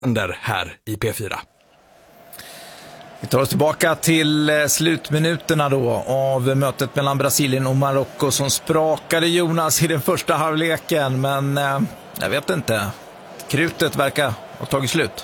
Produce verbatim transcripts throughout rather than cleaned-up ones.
under här i P fyra. Vi tar oss tillbaka till slutminuterna då av mötet mellan Brasilien och Marocko som sprakade Jonas i den första halvleken, men eh, jag vet inte. Krutet verkar ha tagit slut.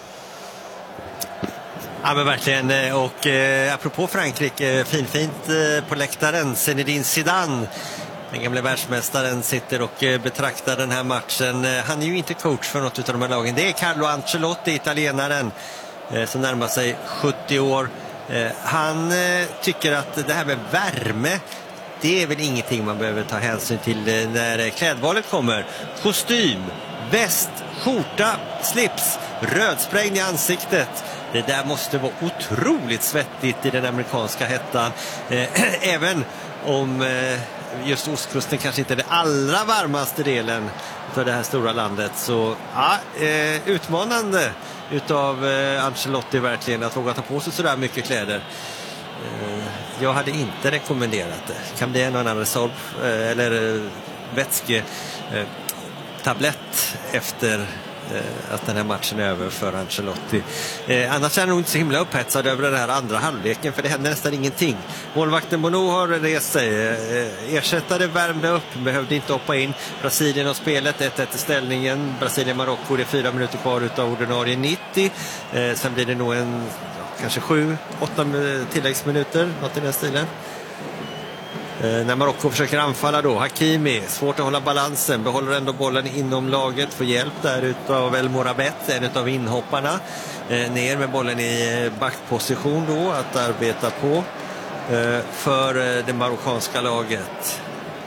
Ja, men verkligen. Och eh, apropå Frankrike, finfint eh, på läktaren, Zinedine Zidane, den gamla världsmästaren, sitter och eh, betraktar den här matchen. Eh, han är ju inte coach för något av de här lagen. Det är Carlo Ancelotti, italienaren, eh, som närmar sig sjuttio år. Eh, han eh, tycker att det här med värme, det är väl ingenting man behöver ta hänsyn till eh, när klädvalet kommer. Kostym, väst, skjorta, slips, rödsprängd i ansiktet. Det där måste vara otroligt svettigt i den amerikanska hettan. Eh, även om eh, just ostkusten kanske inte är det allra varmaste delen för det här stora landet. Så ja, eh, utmanande utav eh, Ancelotti verkligen att våga ta på sig sådär mycket kläder. Eh, jag hade inte rekommenderat det. Kan bli en annan resorb eh, eller eh, vätske eh, tablett efter att den här matchen är över för Ancelotti. Eh, annars är han nog inte så himla upphetsad över den här andra halvleken, för det händer nästan ingenting. Målvakten Bono har rest sig. Eh, ersättare värmde upp, behövde inte hoppa in. Brasilien har spelet, ett ett i ställningen. Brasilien-Marocko, det är fyra minuter kvar utav ordinarie nittio. Eh, sen blir det nog en, ja, kanske sju, åtta tilläggsminuter, något i den stilen. När Marocko försöker anfalla då, Hakimi, svårt att hålla balansen, behåller ändå bollen inom laget, får hjälp där utav El Morabet, en utav inhopparna, eh, ner med bollen i backposition då att arbeta på eh, för det marockanska laget.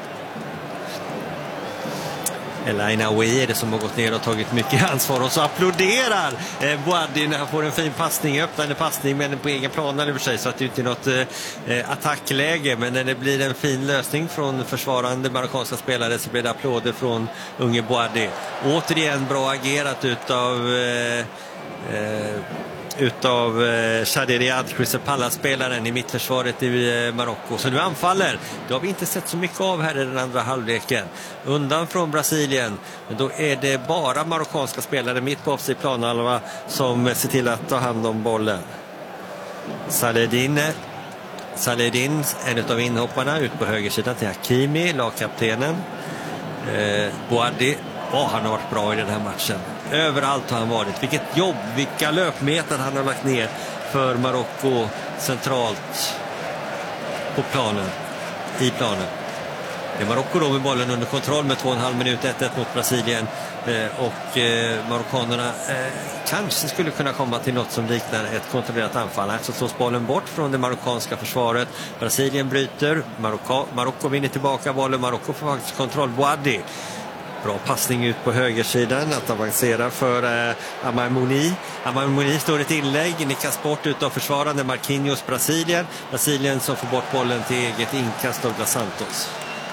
El Ainaoui är det som har gått ner och tagit mycket ansvar, och så applåderar eh, Boadi när han får en fin passning, öppnande passning, men på egen plan eller för sig, så att det inte är något eh, attackläge, men när det blir en fin lösning från försvarande marockanska spelare så blir det applåder från unge Boadi. Återigen bra agerat utav eh, eh, utav eh, Shadi Riyad, Crystal Palace-spelaren i mittförsvaret i eh, Marocko. Så nu anfaller. Det har vi inte sett så mycket av här i den andra halvleken. Undan från Brasilien. Men då är det bara marockanska spelare mitt på offside planhalva som ser till att ta hand om bollen. Saledine. Saledin, en av inhopparna, ut på högersidan till Hakimi, lagkaptenen. Eh, Boadi. Oh, han har varit bra i den här matchen. Överallt har han varit. Vilket jobb, vilka löpmeter han har lagt ner för Marocko centralt på planen, i planen. Det är Marocko då med bollen under kontroll med två och en halv minut, ett ett mot Brasilien. Eh, och eh, marockanerna eh, kanske skulle kunna komma till något som liknar ett kontrollerat anfall. Så slås bollen bort från det marockanska försvaret. Brasilien bryter, Marocko, Marocko vinner tillbaka bollen, Marocko får faktiskt kontroll. Boadi. Bra passning ut på högersidan att avancera för eh, Amar Mouni. Amar Mouni står ett inlägg, nickas bort utav försvarande Marquinhos, Brasilien. Brasilien som får bort bollen till eget inkast av Dos Santos.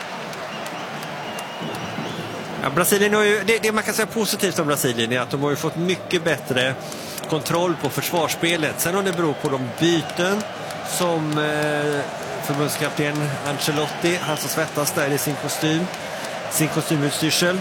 Ja, Brasilien har ju, det, det man kan säga positivt om Brasilien är att de har ju fått mycket bättre kontroll på försvarsspelet. Sen om det beror på de byten som eh, förbundskapten Ancelotti, han som svettas där i sin kostym, sin kostymutstyrsel,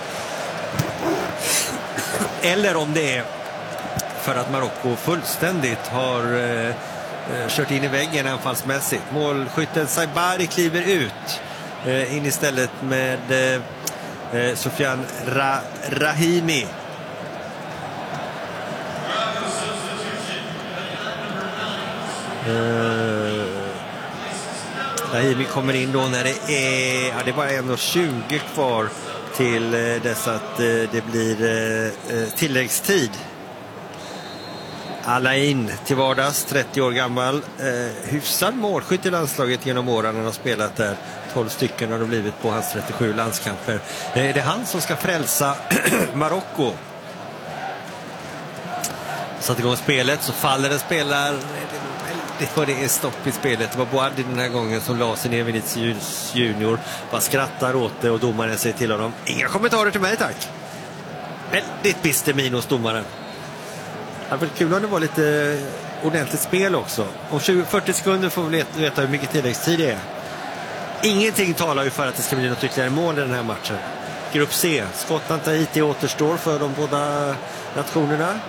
eller om det är för att Marocko fullständigt har eh, kört in i väggen anfallsmässigt. Målskytten Saibari kliver ut eh, in istället med eh, Sofian Ra- Rahimi. Eh, Rahimi kommer in då när det är, ja, det är bara en och tjugo kvar till eh, dess att eh, det blir eh, tilläggstid. Alain till vardags, trettio år gammal, eh, hyfsad målskytt i landslaget genom åren. Han har spelat där, tolv stycken har det blivit på hans trettiosju landskamper. Eh, det är han som ska frälsa Marocko. Satt igång spelet, så faller en spelare. Det var det är stopp i spelet. Det var Boadi den här gången som la sig ner vid Vinicius Junior. Bara skrattar åt det och domaren säger till honom: inga kommentarer till mig, tack. Väldigt bister min hos domaren. Det var kul om det var lite ordentligt spel också. Om tjugo fyrtio sekunder får vi veta hur mycket tilläggstid det är. Ingenting talar ju för att det ska bli något ytterligare mål i den här matchen. Grupp C, Skottland och Haiti återstår för de båda nationerna.